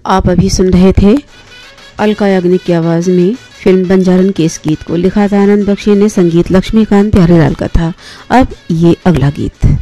आप अभी सुन रहे थे अलका याग्निक की आवाज़ में फिल्म बंजारन के इस गीत को। लिखा था आनंद बख्शी ने, संगीत लक्ष्मीकांत प्यारेलाल का था। अब ये अगला गीत।